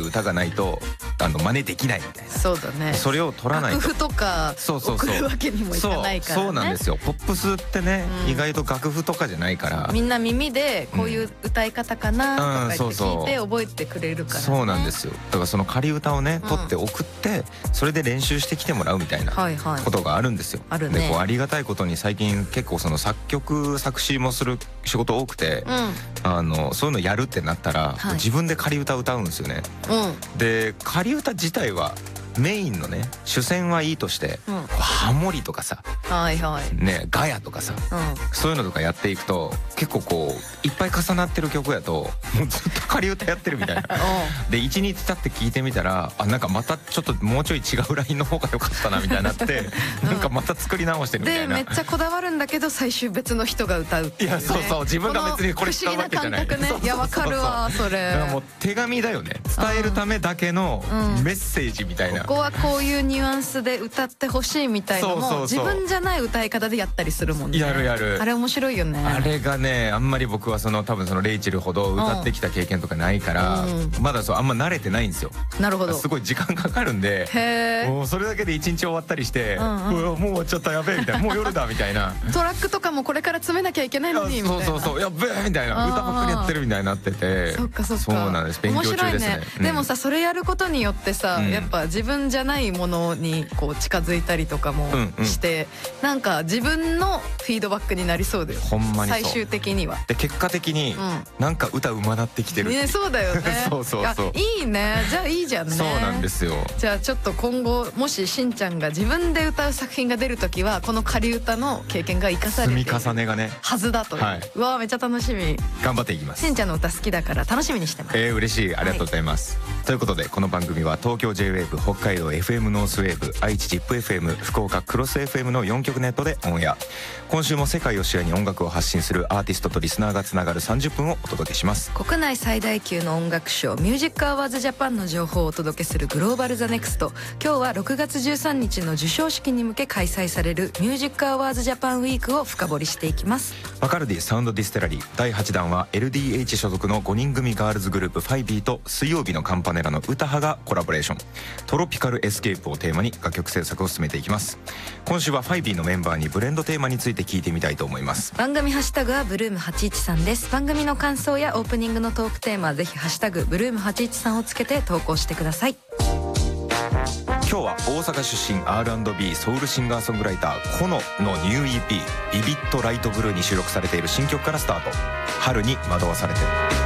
歌がないと真似できないみたいな。 そうだね。 それを取らないと楽譜とか送るわけにもいかないからね。 そうなんですよ。ポップスってね、意外と楽譜とかじゃないからみんな耳でこういう歌い方かなとかって聞いて覚えてくれるからね。 そうなんですよ。だからその仮歌をね取って送ってそれで練習してきてもらうみたいなことがあるんですよ。でこうありがたいことに最近結構その作曲作詞もする仕事多くて、そういうのやるってなったら自分で仮歌歌うんですよね。で仮歌自体はメインのね主戦はいいとして、ハモリとかさ、ね、ガヤとかさ、そういうのとかやっていくと結構こういっぱい重なってる曲やともうずっと仮歌やってるみたいなで1日経って聞いてみたらなんかまたちょっともうちょい違うラインの方が良かったなみたいになってなんかまた作り直してるみたいな。 でめっちゃこだわるんだけど最終別の人が歌うっていうね。 いやそうそう、自分が別にこれ使うわけじゃない。 不思議な感覚ね。いやわかるわそれ。 だからもう手紙だよね。伝えるためだけのメッセージみたいな。 ここはこういうニュアンスで歌ってほしいみたいなのも自分じゃない歌い方でやったりするもんね。 やるやる。 あれ面白いよね。 あれがねあんまり僕は多分そのレイチェルほど歌ってきた経験とかないからまだあんま慣れてないんですよ。 なるほど。 すごい時間かかるんで、もうそれだけで一日終わったりしてもう終わっちゃったやべえみたいな、もう夜だみたいな。 トラックとかもこれから詰めなきゃいけないのにみたいな。 そうやべえみたいな、歌ばっかりやってるみたいになってて。 そっかそっか。 そうなんです。勉強中ですね。 でもさそれやることによってさやっぱ自分じゃないものにこう近づいたりとかもしてなんか自分のフィードバックになりそうだよ。 ほんまにそう。 最終的には。 で結果的になんか歌うまなってきてる。 そうだよね。 そういいね。じゃあいいじゃんね。 そうなんですよ。 じゃあちょっと今後もししんちゃんが自分で歌う作品が出るときはこの仮歌の経験が生かされている積み重ねがねはずだという。うわめっちゃ楽しみ。 頑張っていきます。 しんちゃんの歌好きだから楽しみにしてます。 嬉しい、ありがとうございます。ということでこの番組は東京 J-WAVE、北海道 FM ノースウェーブ、愛知 ZIPFM、福岡クロス FM の4局ネットでオンエア。今週も世界を視野に音楽を発信するアーティストとリスナーがつながる30分をお届けします。 国内最大級の音楽賞ミュージックアワーズジャパンの情報をお届けするグローバルザネクスト。今日は6月13日の授賞式に向け開催されるミュージックアワーズジャパンウィークを深掘りしていきます。 バカルディサウンドディステラリー第8弾は LDH 所属の5人組ガールズグループファイビーと水曜日のカンパネラの歌派がコラボレーション。トロピカルエスケープをテーマに楽曲制作を進めていきます。今週はファイビーのメンバーにブレンドテーマについて聞いてみたいと思います。 番組ハッシュタグはブルーム813です。番組の感想やオープニングのトークテーマはぜひハッシュタグブルーム813をつけて投稿してください。 今日は大阪出身 R&B ソウルシンガーソングライターコノのニュー EP ビビットライトブルーに収録されている新曲からスタート。春に惑わされてる。